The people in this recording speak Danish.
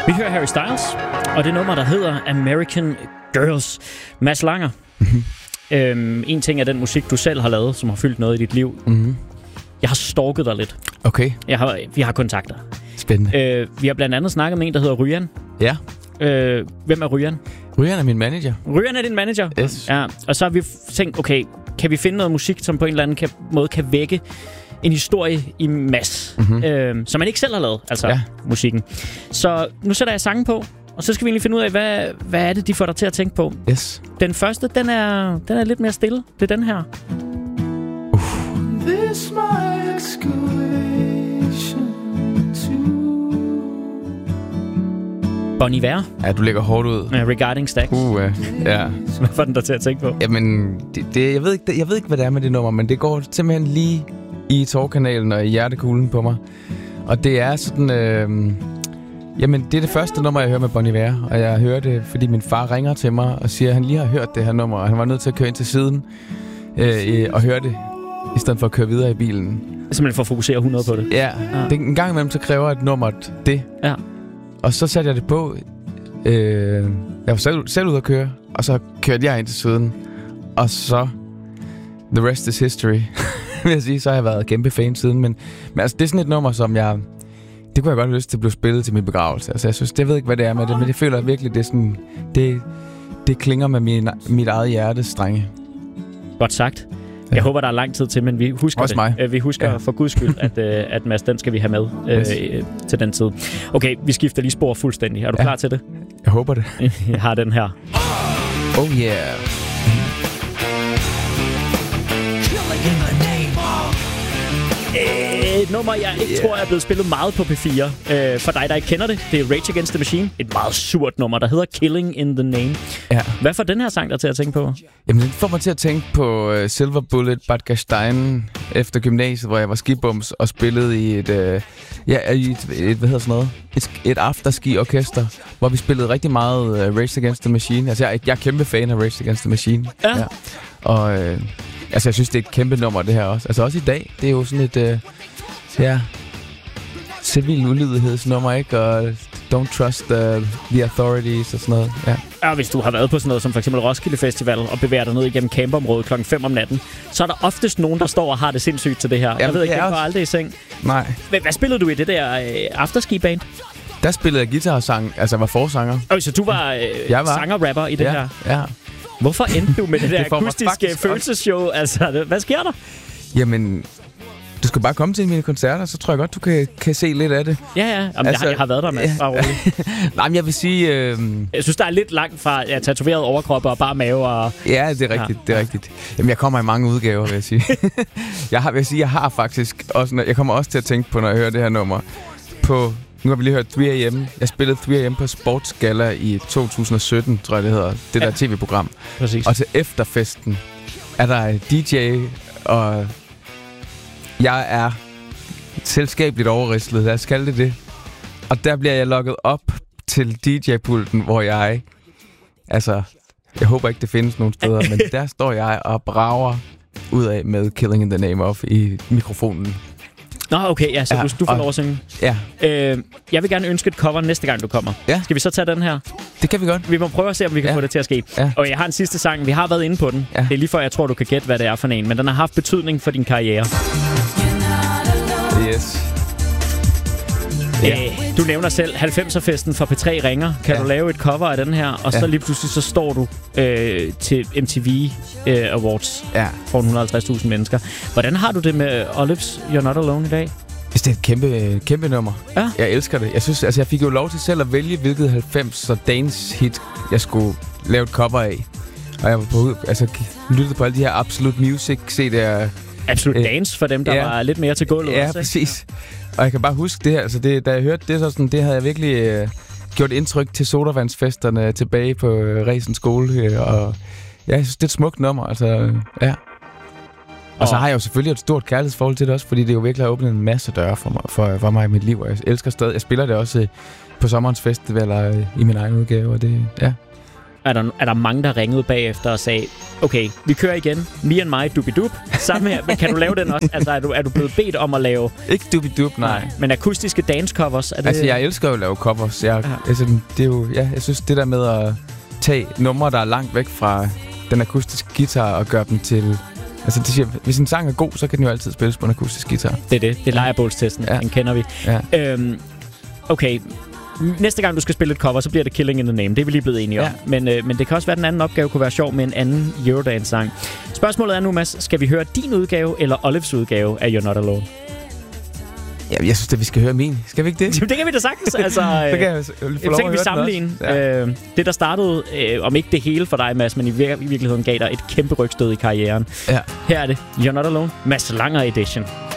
Vi hører Harry Styles, og det nummer, der hedder American Girls. Mads Langer. En ting er den musik, du selv har lavet, som har fyldt noget i dit liv. Jeg har stalket dig lidt. Okay. Vi har kontakter. Spændende. Vi har blandt andet snakket med en, der hedder Ryan. Ja. Hvem er Ryan? Ryan er min manager. Ryan er din manager? Yes. Ja, og så har vi tænkt, okay, kan vi finde noget musik, som på en eller anden måde kan vække en historie i Mads, som man ikke selv har lavet, altså musikken. Så nu sætter jeg sangen på, og så skal vi egentlig finde ud af, hvad er det, de får dig til at tænke på. Yes. Den første, den er lidt mere stille. Det er den her. This my excavation to Bon Iver. Ja, du lægger hårdt ud. Regarding Stacks. Ja. Hvad får den der til at tænke på? Jamen, jeg ved ikke, hvad det er med det nummer, men det går simpelthen lige i tårkanalen og i hjertekuglen på mig. Og det er sådan... jamen, det er det første nummer, jeg hører med Bon Iver. Og jeg hører det, fordi min far ringer til mig og siger, at han lige har hørt det her nummer. Og han var nødt til at køre ind til siden og høre det, i stedet for at køre videre i bilen. Simpelthen for at fokusere 100 på det? Ja. Det, en gang imellem, så kræver et nummer det. Ja. Og så satte jeg det på. Jeg var selv ude at køre, og så kørte jeg ind til siden. Og så... The rest is history, vil jeg sige. Så har jeg været kæmpe fan siden. Men altså, det er sådan et nummer, som jeg... Det kunne jeg godt have lyst til at blive spillet til min begravelse. Altså, jeg synes, jeg ved ikke, hvad det er med det, men jeg føler virkelig, det er sådan... Det klinger med mit eget hjertes strenge. Godt sagt. Jeg håber, der er lang tid til, men vi husker også det. Mig. Vi husker for guds skyld, at Mads, den skal vi have med til den tid. Okay, vi skifter lige spor fuldstændig. Er du klar til det? Jeg håber det. Jeg har den her. Oh yeah. Et nummer, jeg ikke tror er blevet spillet meget på P4. For dig, der ikke kender det, det er Rage Against the Machine. Et meget surt nummer, der hedder Killing in the Name. Ja. Hvad får den her sang der til at tænke på? Jamen, den får mig til at tænke på Silver Bullet Bad Gastein efter gymnasiet, hvor jeg var skibums og spillede i et hvad hedder sådan noget? Et afterski-orkester, hvor vi spillede rigtig meget Rage Against the Machine. Altså, jeg er kæmpe fan af Rage Against the Machine. Ja. Og... altså, jeg synes, det er et kæmpe nummer, det her også. Altså, også i dag. Det er jo sådan et, civil ulydighedsnummer, ikke? Og don't trust the authorities og sådan noget. Ja, hvis du har været på sådan noget som for eksempel Roskilde Festival og bevæger dig ned igennem campområdet klokken 5 om natten, så er der oftest nogen, der står og har det sindssygt til det her. Jeg ved ikke, jeg går aldrig i seng. Nej. Hvad spillede du i det der afterski-band? Der spillede jeg guitar og sang, altså jeg var forsanger. Så du var sanger-rapper i det her? Ja. Hvorfor endte du med det der akustiske følelsesshow? Altså, hvad sker der? Jamen, du skal bare komme til mine koncerter, så tror jeg godt, du kan se lidt af det. Ja. Jamen, altså, jeg har været der, Mads. Nej, men jeg vil sige... Jeg synes, der er lidt langt fra tatoveret overkrop og bare mave og... Ja, det er rigtigt, det er rigtigt. Jamen, jeg kommer i mange udgaver, vil jeg sige. Jeg har faktisk også... Jeg kommer også til at tænke på, når jeg hører det her nummer, på... Nu har vi lige hørt 3AM. Jeg spillede 3AM på Sportsgalla i 2017, tror jeg det hedder. Det der tv-program. Præcis. Og til efterfesten er der DJ, og jeg er selskabeligt overrislet. Lad os kalde det. Og der bliver jeg logget op til DJ-pulten, hvor jeg... Altså, jeg håber ikke, det findes nogen steder, men der står jeg og brager ud af med Killing in the Name of i mikrofonen. Nå, okay, ja, så du får lov at synge. Ja. Jeg vil gerne ønske et cover næste gang, du kommer. Ja. Skal vi så tage den her? Det kan vi godt. Vi må prøve at se, om vi kan få det til at ske. Ja. Og jeg har en sidste sang. Vi har været inde på den. Ja. Det er lige før, jeg tror, du kan gætte, hvad det er for en. Men den har haft betydning for din karriere. Yes. Du nævner selv 90'er-festen for P3 ringer. Kan du lave et cover af den her? Og så lige pludselig så står du til MTV Awards for 150.000 mennesker. Hvordan har du det med Olives You're Not Alone i dag? Det er et kæmpe nummer. Ja. Jeg elsker det. Jeg synes, altså jeg fik jo lov til selv at vælge, hvilket 90'er dance hit jeg skulle lave et cover af. Og jeg var lyttede på alle de her Absolute Music CD'er. Absolute Dance for dem, der var lidt mere til gulvet. Ja, også, præcis. Og jeg kan bare huske det her. Altså da jeg hørte det, så sådan, det havde jeg virkelig gjort indtryk til sodavandsfesterne tilbage på Resen skole. Og jeg synes, det er et smukt nummer. Altså, ja. Og så har jeg jo selvfølgelig et stort kærlighedsforhold til det også, fordi det jo virkelig har åbnet en masse døre for mig i mit liv. Og jeg elsker stadig. Jeg spiller det også på sommerens festivaler i min egen udgave. Og det, er der mange, der ringede bagefter og sagde, okay, vi kører igen. Me and my Doobie-Doop. Sammen her. Men kan du lave den også? Altså, er du blevet bedt om at lave... Ikke Doobie-Doop, nej. Men akustiske dance-covers? Er det... Altså, jeg elsker jo at lave covers. Altså, det er jo... Ja, jeg synes, det der med at tage numre, der er langt væk fra den akustiske guitar og gøre dem til... Altså, det siger, hvis en sang er god, så kan den jo altid spilles på en akustisk guitar. Det er det. Det er lejrebålstesten. Ja. Den kender vi. Ja. Okay. Næste gang, du skal spille et cover, så bliver det Killing in the Name. Det er vi lige blevet enige om. Men det kan også være, at den anden opgave kunne være sjov med en anden Eurodance-sang. Spørgsmålet er nu, Mads, skal vi høre din udgave eller Olives udgave af You're Not Alone? Ja, jeg synes, at vi skal høre min. Skal vi ikke det? Det kan vi da sagtens. Altså, det kan jeg tænker, vi sammenligne. Ja. Det, der startede, om ikke det hele for dig, Mads, men i virkeligheden gav dig et kæmpe rygstød i karrieren. Ja. Her er det You're Not Alone, Mads Langer Edition.